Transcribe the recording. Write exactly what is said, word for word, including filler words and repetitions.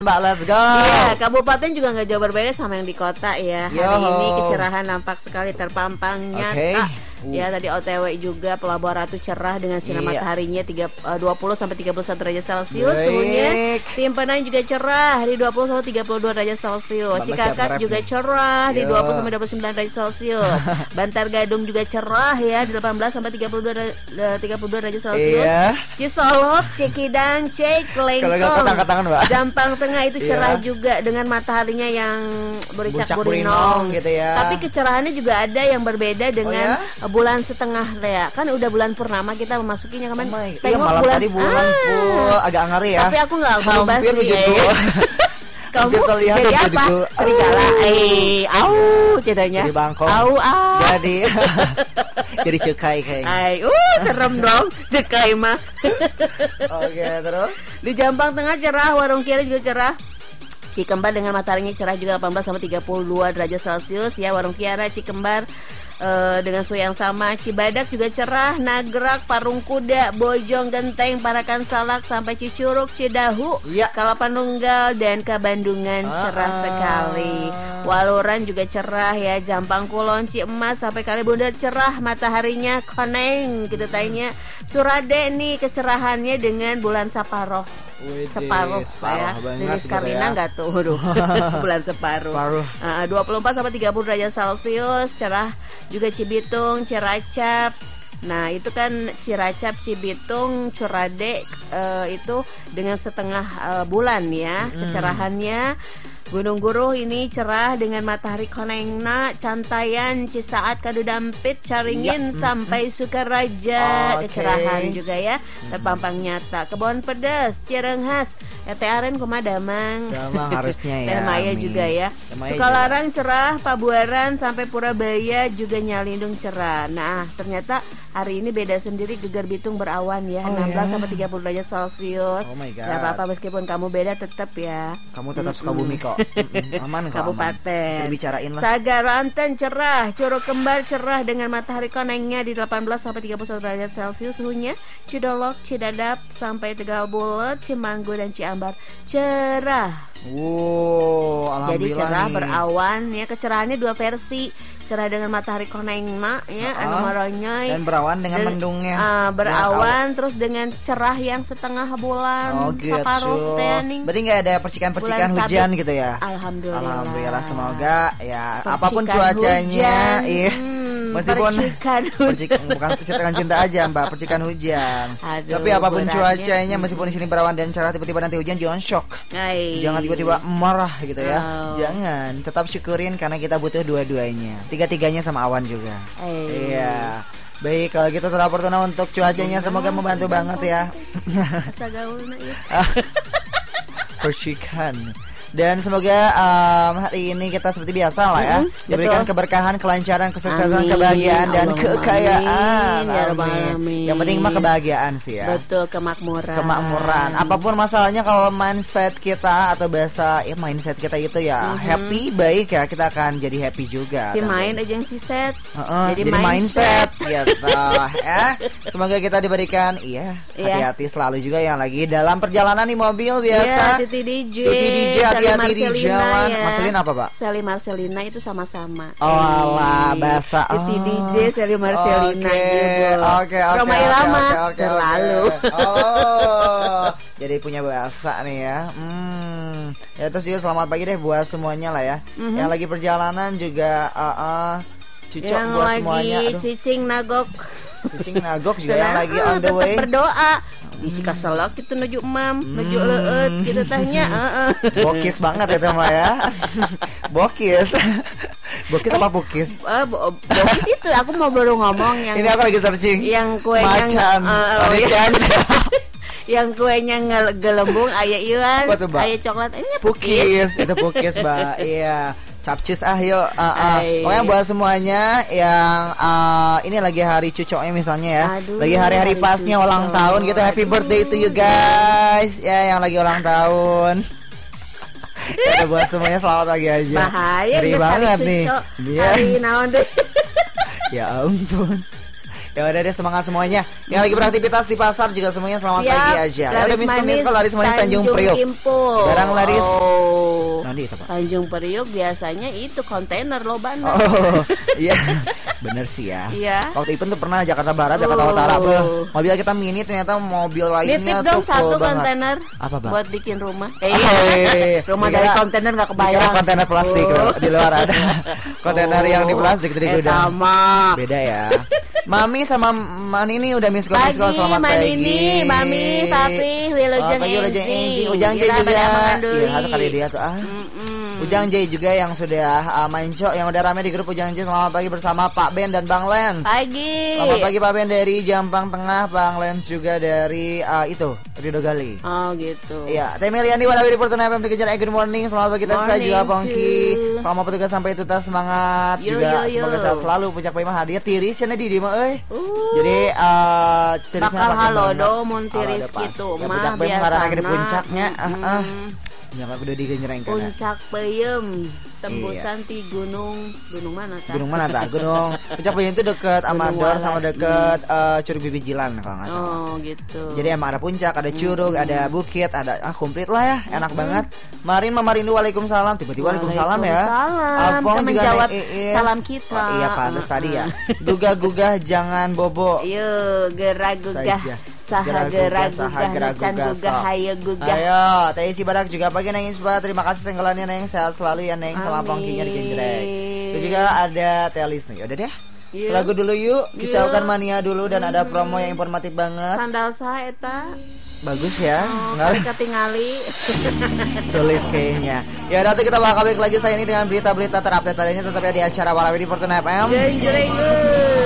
Mbak, let's go. Iya, kabupaten juga nggak jauh berbeda sama yang di kota ya. Hari Yo. ini kecerahan nampak sekali terpampang nyata. Okay. Uh. Ya tadi O T W juga Pelabuhan Ratu cerah dengan sinar Iya. mataharinya tiga, uh, dua puluh sampai tiga puluh satu derajat Celcius. Baik. Suhunya Simpanan juga cerah di dua puluh sampai tiga puluh dua derajat Celcius. Mbak Cikakak siap juga nge-rap cerah di Yo. dua puluh sampai dua puluh sembilan derajat Celcius. Bantar Gadung juga cerah ya di delapan belas sampai tiga puluh dua tiga puluh dua derajat Celcius. Iya. Cisolok, Cikidang, Ciklengkong. Kalau nggak ketang-ketangan, Mbak. Jampang Tengah itu cerah Iya. juga dengan mataharinya yang bericak Buncak burinong burinong gitu ya. Tapi kecerahannya juga ada yang berbeda dengan Oh, ya? bulan setengah ya. Kan udah bulan purnama kita memasukinya Oh kemarin. my- iya, Tengok malam bulan tadi bulan Ah. full agak ngeri ya. Tapi aku nggak berubah Hampir sih. begitu. eh. Kamu Hampir terlihat jadi begitu. apa? Serigala. Eh, au cedanya. Jadi bangkong. Au, au. Jadi jadi cekai kayaknya. Ay, uh, serem dong, cekai mah. Oke, terus Di Jampang Tengah cerah, Warung Kiara juga cerah. Cikembar dengan mataharinya cerah juga delapan belas sampai tiga puluh dua derajat Celcius ya. Warung Kiara, Cikembar uh, dengan suhu yang sama. Cibadak juga cerah, Nagrak, Parung Kuda, Bojong Genteng, Parakan Salak sampai Cicurug, Cidahu, Iya. Kalapanunggal dan Kabandungan Ah, cerah ah. sekali. Waluran juga cerah ya, Jampang Kulon, Ciemas sampai Kalibunda cerah, mataharinya koneng gitu tanya. Surade nih kecerahannya dengan bulan Saparoh. Widih, Separuh, separuh ya. banget Lilis gitu Karlina ya. nggak tuh, aduh. Bulan separuh. Separuh. Uh, dua puluh empat sampai tiga puluh derajat Celcius, cerah juga Cibitung, Ciracap. Nah, itu kan Ciracap, Cibitung, Curade uh, itu dengan setengah uh, bulan ya kecerahannya. Gunung Guruh ini cerah dengan matahari konengna, Cantayan, Cisaat, Kadudampit, Caringin Ya. sampai Sukaraja. Oke. Kecerahan juga ya, terpampang nyata. Kebon Pedes, Cirenghas, E T Aren Kumadamang. Damang harusnya ya. Teh Maya Amin. juga ya. Teh Maya Sukalarang cerah, Pabuaran sampai Purabaya juga Nyalindung cerah. Nah, ternyata hari ini beda sendiri. Gegar Bitung berawan ya, Oh, enam belas ya? sampai tiga puluh derajat Celcius. Oh my God. Gak apa-apa meskipun kamu beda tetap ya. Kamu tetap Sukabumi kok. Mm-mm, aman kok. Kabupaten. Bisa dibicarain lah. Sagaranten cerah, Curug Kembar cerah dengan matahari konengnya di delapan belas sampai tiga puluh satu derajat Celcius suhunya. Cidolok, Cidadap sampai Tegabulet, Cimanggu dan Ciambar cerah. Wow, alhamdulillah. Jadi cerah nih. berawan ya, kecerahannya dua versi. Cerah dengan matahari konengna ya, Ah, anu maronyoy. dan berawan dengan Dan, mendungnya. ah, Dengan berawan terus dengan cerah yang setengah bulan. Oh gitu. Saparuh teh ning. Berarti nggak ada percikan-percikan Bulan hujan sabit. gitu ya? Alhamdulillah. Alhamdulillah, semoga ya Percikan apapun cuacanya, hujan. iya. Hmm, Meskipun percikan percik- hujan. bukan percikan cinta aja, Mbak, percikan hujan. Aduh, Tapi apapun beratnya. cuacanya, meskipun di sini berawan dan cerah, tiba-tiba nanti hujan, jangan shock. Hai. Jangan tiba-tiba marah gitu ya. Oh. Jangan, tetap syukurin karena kita butuh dua-duanya. Tiga-tiganya sama awan juga. Hai. Iya. Baik, kalau gitu Saudara Fortuna untuk cuacanya semoga membantu banget ya. Asa gaulna ieu. Percikan. Dan semoga um, hari ini kita seperti biasa lah ya, Mm-hmm, diberikan betul. keberkahan, kelancaran, kesuksesan, Amin. kebahagiaan dan Allahumma kekayaan. amin, ya Rabbal Amin. alamin. Yang penting mah kebahagiaan sih ya. Betul, kemakmuran. Kemakmuran. Apapun masalahnya, kalau mindset kita atau bahasa ya mindset kita itu ya happy, baik ya, kita akan jadi happy juga. Si tentunya. main aja yang si set. Heeh, jadi, jadi, mindset, mindset. gitu ya. Semoga kita diberikan iya Iya. hati-hati selalu juga yang lagi dalam perjalanan di mobil biasa. Ya, Titi D J. Tuti D J, Sally hati-hati di Marcelina jalan. ya. Marcelina apa, Pak? Sally Marcelina itu sama-sama. Oh, alah, bahasa. Titi Oh. D J, Sally Marcelina Oke, gitu. Oke, oke, Roma oke, Irama oke, oke, terlalu. oke. Oh, jadi punya bahasa nih ya. Hmm. Ya terus juga selamat pagi deh buat semuanya lah ya. Mhm. Yang lagi perjalanan juga uh, uh, cucok Yang buat lagi semuanya. Aduh, cicing nagok. cicing nagok juga yang Tenang, lagi eh, on the tetep way. berdoa. Isi kaselak itu nuju emam, nuju Hmm. leueut gitu tanya, heeh. Bokis banget itu mah ya. Bokis. Bokis apa bukis? Ah, bo- bokis itu aku mau baru ngomong yang Ini aku lagi searching. yang kuenya Macan. eh, oh, Manis iya. kan? yang kuenya nge- gelembung aya ieuan, Apa tuh, Mbak? aya coklat. Ini Pukis, itu pukis, Mbak. Iya. Capcis ah yuk. Uh, uh. Ay. Pokoknya buat semuanya yang uh, ini lagi hari cucoknya misalnya ya. Aduh, lagi hari-hari hari pasnya cucok. ulang tahun gitu. Happy birthday to you guys. Ya, yang lagi ulang tahun. Ya, buat semuanya selamat pagi aja. Bahaya Ngeri geus hari banget nih. cucok. Iya. Hari naon deh. Ya ampun. Ya udah deh, semangat semuanya. Yang lagi beraktivitas di pasar juga semuanya selamat Siap. pagi aja. Ya udah Miss Kemis kalau laris manis Tanjung Tanjung Priok. Impo. Barang laris. Oh. Nanti itu, Pak. Tanjung Priok biasanya itu kontainer loh Banda. Oh, iya. Bener sih ya. Iya. Waktu event tuh pernah Jakarta Barat, Jakarta Oh. Utara, beuh. Mobil kita mini ternyata mobil lainnya Nitip tuh dong satu full banget. kontainer. Apa, Bang? Buat bikin rumah. Eh, Eh, rumah dikira- dari kontainer nggak dikira kebayang. kontainer plastik Oh. loh. Di luar ada kontainer yang di plastik tadi Eh, gudang. sama. Beda ya. Mami sama Mani ini udah miss call miss call, Pagi, selamat pagi. Manini, Mami, Papi, Wilujeng Selamat pagi, Wilujeng Enji. Enji. Ujang J Kira juga. pada menganduli. Iya, satu kali dia tuh ah. Mm-mm. Ujang J juga yang sudah uh, main cok, yang udah rame di grup Ujang J. Selamat pagi bersama Pak Ben dan Bang Lens. Pagi. Selamat pagi Pak Ben dari Jampang Tengah, Bang Lens juga dari uh, itu Ridho Gali. Oh gitu. Iya, Teh Meliani Wadawi di Fortuna F M dikejar. Eh, good morning. Selamat pagi Tessa Morning, juga Pongki. cu. Selamat petugas sampai tuntas, semangat Yo, juga. yo, yo. Semoga sehat selalu. Puncak Prima hadir tiris cenah di dieu mah euy. Uh. Jadi uh, cerisnya Bakal pakai halo banget. do mun tiris Halo, ada gitu pasti. Ya, mah Puncak Prima biasa. karena di puncaknya. Ah, ah. Mm. Ya enggak kudu digenjreng kana. Puncak Peyem tembusan di gunung gunung mana tah? Gunung mana tah? Gunung Puncak Peyem itu dekat Gunung Amador Walat. sama dekat uh, Curug Bibijilan kalau nggak salah. Oh gitu. Jadi emang ada puncak, ada curug, ada bukit, ada ah komplit lah ya, enak banget. Marin Mama Rindu waalaikumsalam, tiba-tiba waalaikumsalam ya. Waalaikumsalam. Alpong Kita juga menjawab Neng Iis. salam kita. Oh, iya pantas tadi ya. Gugah-gugah jangan bobo. Yo gerah gugah. Saja. Saha gerah saha gugah gerah ngecan gugah, gugah sok. hayo gugah. Ayo, Teh Isi Badak juga pagi Neng Isba. Terima kasih senggelannya Neng, sehat selalu ya Neng sama Amin. Pongkinya di Genjreng. Terus juga ada Teh Lis nih. Udah deh. Yuk. Lagu dulu yuk, Yuk. kicaukan mania dulu dan ada promo yang informatif banget. Sandal saha eta? Bagus ya. Oh, Nggak- kali ketingali. Sulis kayaknya. Ya nanti kita bakal balik lagi saya ini dengan berita-berita terupdate lainnya tetap ya di acara Warawi di Fortuna F M. Genjreng.